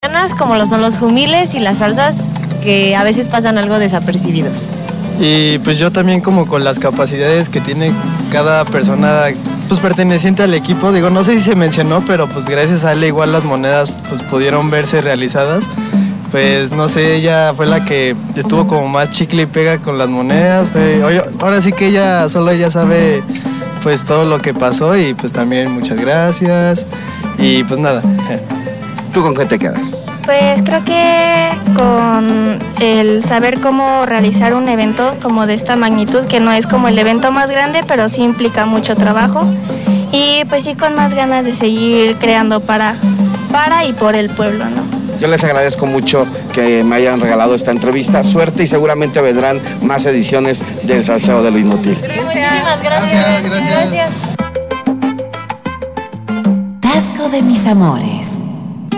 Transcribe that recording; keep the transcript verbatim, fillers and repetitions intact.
mexicanas, como lo son los jumiles y las salsas, que a veces pasan algo desapercibidos. Y pues yo también, como con las capacidades que tiene cada persona pues perteneciente al equipo, digo, no sé si se mencionó, pero pues gracias a él igual las monedas pues pudieron verse realizadas. Pues no sé, ella fue la que estuvo como más chicle y pega con las monedas. Fue, oye, ahora sí que ella, solo ella sabe pues todo lo que pasó, y pues también muchas gracias. Y pues nada. ¿Tú con qué te quedas? Pues creo que con el saber cómo realizar un evento como de esta magnitud, que no es como el evento más grande, pero sí implica mucho trabajo. Y pues sí, con más ganas de seguir creando para, para y por el pueblo, ¿no? Yo les agradezco mucho que me hayan regalado esta entrevista. Suerte, y seguramente vendrán más ediciones del Salseo de lo Inútil. Muchísimas gracias. Gracias, gracias. Gracias. Tasco de mis amores.